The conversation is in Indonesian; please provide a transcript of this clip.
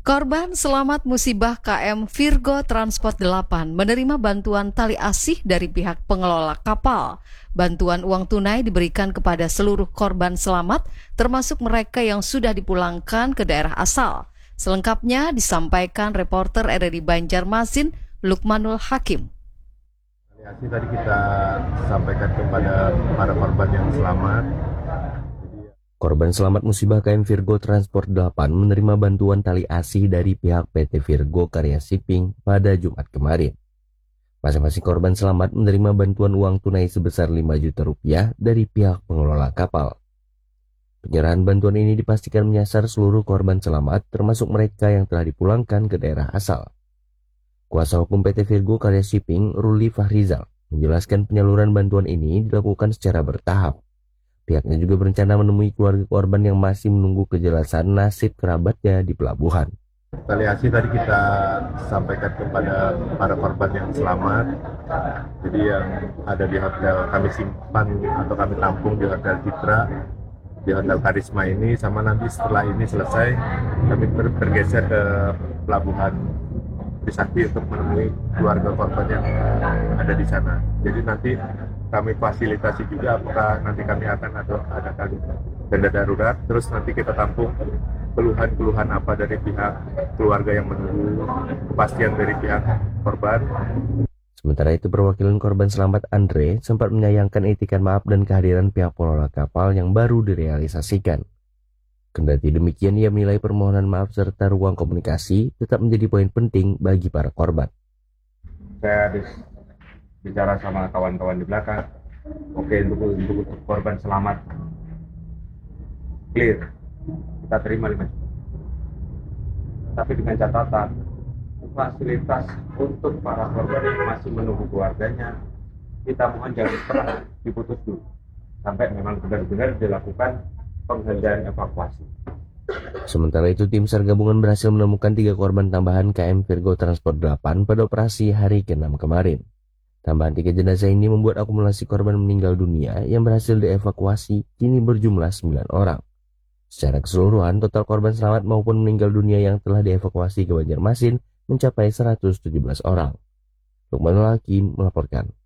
Korban selamat musibah KM Virgo Transport 8 menerima bantuan tali asih dari pihak pengelola kapal. Bantuan uang tunai diberikan kepada seluruh korban selamat, termasuk mereka yang sudah dipulangkan ke daerah asal. Selengkapnya disampaikan reporter RRI Banjarmasin, Lukmanul Hakim. Tali asih tadi kita sampaikan kepada para korban yang selamat. Korban selamat musibah KM Virgo Transport 8 menerima bantuan tali asih dari pihak PT Virgo Karya Shipping pada Jumat kemarin. Masing-masing korban selamat menerima bantuan uang tunai sebesar 5 juta rupiah dari pihak pengelola kapal. Penyerahan bantuan ini dipastikan menyasar seluruh korban selamat, termasuk mereka yang telah dipulangkan ke daerah asal. Kuasa hukum PT Virgo Karya Shipping, Ruli Fahrizal, menjelaskan penyaluran bantuan ini dilakukan secara bertahap. Pihaknya juga berencana menemui keluarga korban yang masih menunggu kejelasan nasib kerabatnya di pelabuhan. Tali asih tadi kita sampaikan kepada para korban yang selamat. Jadi yang ada di hotel kami simpan atau kami tampung di Hotel Citra, di Hotel Karisma ini, sama nanti setelah ini selesai kami bergeser ke pelabuhan Trisakti untuk menemui keluarga korban yang ada di sana. Jadi nanti kami fasilitasi juga apakah nanti kami akan adakan tenda darurat, terus nanti kita tampung keluhan-keluhan apa dari pihak keluarga yang menunggu kepastian dari pihak korban. Sementara itu perwakilan korban selamat Andre sempat menyayangkan etikan maaf dan kehadiran pihak pengelola kapal yang baru direalisasikan. Kendati demikian, ia menilai permohonan maaf serta ruang komunikasi tetap menjadi poin penting bagi para korban. Saya habis bicara sama kawan-kawan di belakang, oke, untuk korban selamat clear, kita terima 5 juta. Tapi dengan catatan, fasilitas untuk para korban yang masih menunggu keluarganya, kita mohon jangan pernah diputus dulu, sampai memang benar-benar dilakukan penghentian evakuasi. Sementara itu, tim SAR gabungan berhasil menemukan 3 korban tambahan KM Virgo Transport 8 pada operasi hari ke-6 kemarin. Tambahan 3 jenazah ini membuat akumulasi korban meninggal dunia yang berhasil dievakuasi kini berjumlah 9 orang. Secara keseluruhan, total korban selamat maupun meninggal dunia yang telah dievakuasi ke Banjarmasin mencapai 117 orang. Lukmanul Hakim melaporkan.